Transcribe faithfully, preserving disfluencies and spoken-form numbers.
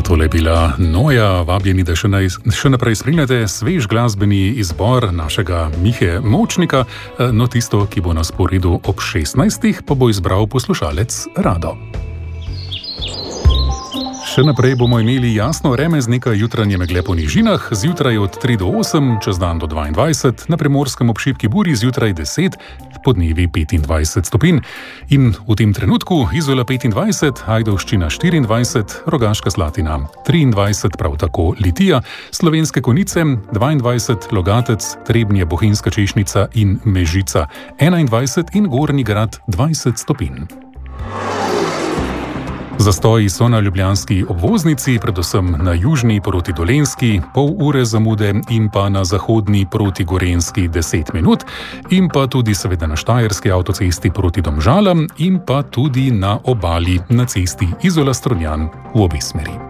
Tole je bila Noja, vabljeni, da še, naj, še naprej spremljate svež glasbeni izbor našega Mihe Močnika, no tisto, ki bo na sporedu ob šestnajstih, pa bo izbral poslušalec Rado. Še naprej bomo imeli jasno vreme z nekaj jutranje megle po nižinah, zjutraj od tri do osem, čez dan do dvaindvajset, na Primorskem ob šibki buri zjutraj deset, podnevi petindvajset stopinj. In v tem trenutku Izola petindvajset, Ajdovščina štiriindvajset, Rogaška Slatina triindvajset, prav tako Litija, Slovenske Konjice dvaindvajset, Logatec, Trebnje, Bohinjska Češnica in Mežica enaindvajset in Gornji Grad dvajset stopinj. Zastoji so na ljubljanski obvoznici, predvsem na južni proti Dolenjski, pol ure zamude in pa na zahodni proti Gorenjski deset minut in pa tudi seveda na štajerski avtocesti proti Domžalam in pa tudi na obali na cesti Izola-Strunjan v obe smeri.